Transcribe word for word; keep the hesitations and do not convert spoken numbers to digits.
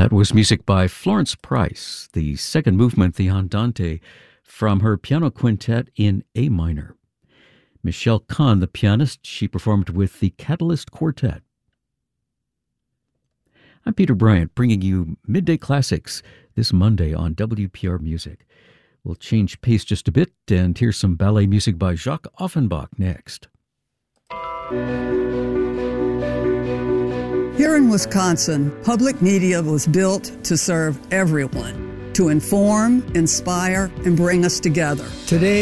That was music by Florence Price, the second movement, the Andante, from her piano quintet in A minor. Michelle Kahn, the pianist, she performed with the Catalyst Quartet. I'm Peter Bryant, bringing you Midday Classics this Monday on W P R Music. We'll change pace just a bit and hear some ballet music by Jacques Offenbach next. Here in Wisconsin, public media was built to serve everyone, to inform, inspire, and bring us together. Today,